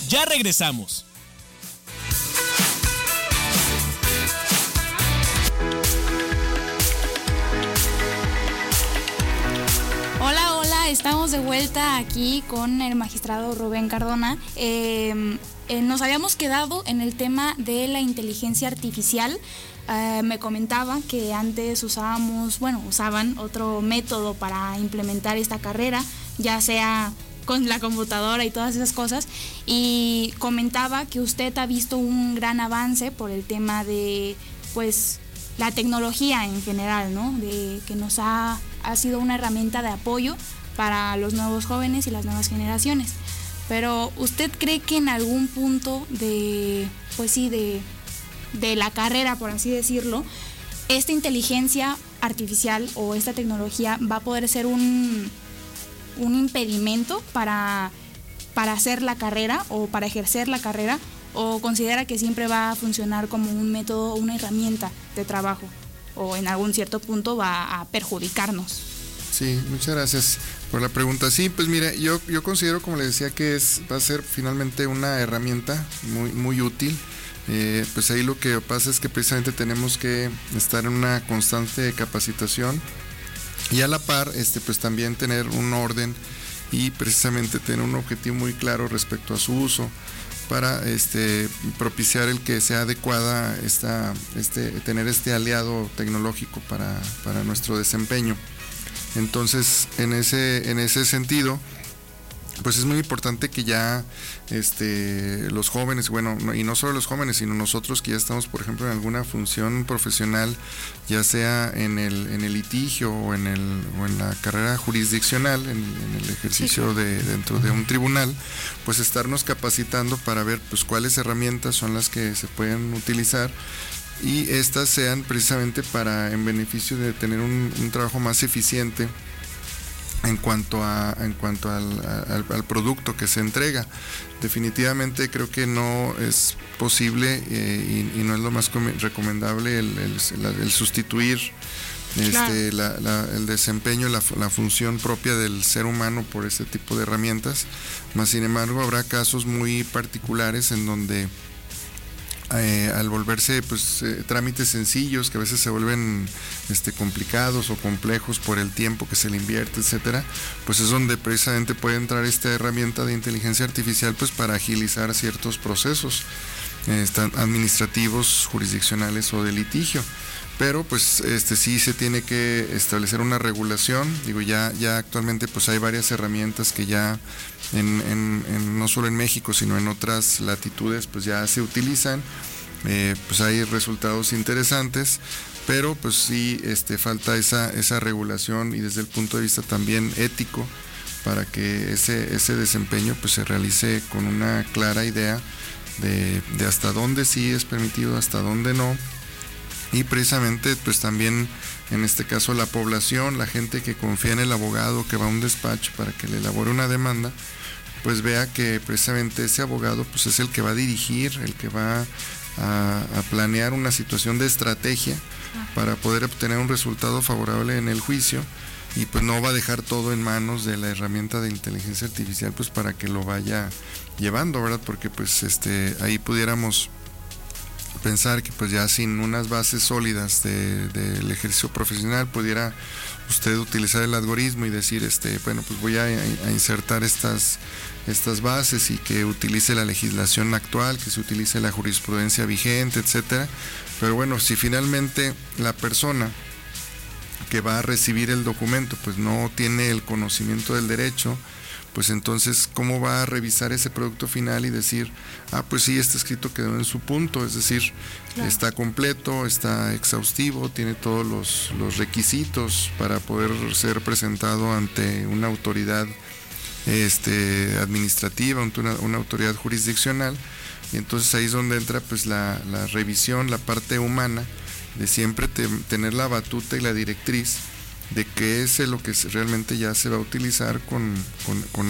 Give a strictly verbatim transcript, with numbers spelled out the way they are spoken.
Ya regresamos. Hola, hola, estamos de vuelta aquí con el magistrado Rubén Cardona. Eh, eh, nos habíamos quedado en el tema de la inteligencia artificial. Eh, me comentaba que antes usábamos, bueno, usaban otro método para implementar esta carrera, ya sea con la computadora y todas esas cosas, y comentaba que usted ha visto un gran avance por el tema de, pues, la tecnología en general, ¿no? De que nos ha, ha sido una herramienta de apoyo para los nuevos jóvenes y las nuevas generaciones. Pero ¿usted cree que en algún punto de, pues sí, de, de la carrera, por así decirlo, esta inteligencia artificial o esta tecnología va a poder ser un, un impedimento para, para hacer la carrera o para ejercer la carrera, o considera que siempre va a funcionar como un método o una herramienta de trabajo, o en algún cierto punto va a perjudicarnos? Sí, muchas gracias por la pregunta. Sí, pues mira, yo, yo considero, como le decía, que es, va a ser finalmente una herramienta muy, muy útil. Eh, pues ahí lo que pasa es que precisamente tenemos que estar en una constante capacitación y a la par este, pues también tener un orden y precisamente tener un objetivo muy claro respecto a su uso, para este, propiciar el que sea adecuada esta, este, tener este aliado tecnológico para, para nuestro desempeño. Entonces, en ese, en ese sentido, pues es muy importante que ya este, los jóvenes, bueno, no, y no solo los jóvenes, sino nosotros que ya estamos, por ejemplo, en alguna función profesional, ya sea en el, en el litigio o en, el, o en la carrera jurisdiccional, en, en el ejercicio de, dentro de un tribunal, pues estarnos capacitando para ver pues cuáles herramientas son las que se pueden utilizar, y estas sean precisamente para en beneficio de tener un, un trabajo más eficiente en cuanto a en cuanto al, al, al producto que se entrega. Definitivamente creo que no es posible eh, y, y no es lo más recomendable el, el, el sustituir Claro. este, la, la, el desempeño, la, la función propia del ser humano por este tipo de herramientas. Más sin embargo, habrá casos muy particulares en donde Eh, al volverse pues eh, trámites sencillos que a veces se vuelven este, complicados o complejos por el tiempo que se le invierte, etcétera, pues es donde precisamente puede entrar esta herramienta de inteligencia artificial pues para agilizar ciertos procesos eh, administrativos, jurisdiccionales o de litigio. Pero pues este sí se tiene que establecer una regulación. Digo, ya, ya actualmente pues hay varias herramientas que ya en, en, en, no solo en México, sino en otras latitudes pues ya se utilizan. Eh, pues hay resultados interesantes, pero pues sí este, falta esa, esa regulación y desde el punto de vista también ético para que ese, ese desempeño pues se realice con una clara idea de, de hasta dónde sí es permitido, hasta dónde no. Y precisamente pues también en este caso la población, la gente que confía en el abogado que va a un despacho para que le elabore una demanda, pues vea que precisamente ese abogado pues es el que va a dirigir, el que va a, a planear una situación de estrategia para poder obtener un resultado favorable en el juicio, y pues no va a dejar todo en manos de la herramienta de inteligencia artificial pues para que lo vaya llevando, ¿verdad? Porque pues este ahí pudiéramos pensar que pues ya sin unas bases sólidas de, del ejercicio profesional pudiera usted utilizar el algoritmo y decir este bueno pues voy a, a insertar estas estas bases y que utilice la legislación actual, que se utilice la jurisprudencia vigente, etcétera. Pero bueno, si finalmente la persona que va a recibir el documento pues no tiene el conocimiento del derecho, pues entonces ¿cómo va a revisar ese producto final y decir, ah, pues sí, este escrito quedó en su punto? Es decir, claro, está completo, está exhaustivo, tiene todos los, los requisitos para poder ser presentado ante una autoridad este, administrativa, ante una, una autoridad jurisdiccional. Y entonces ahí es donde entra pues la, la revisión, la parte humana, de siempre te, tener la batuta y la directriz de qué es lo que realmente ya se va a utilizar con, con, con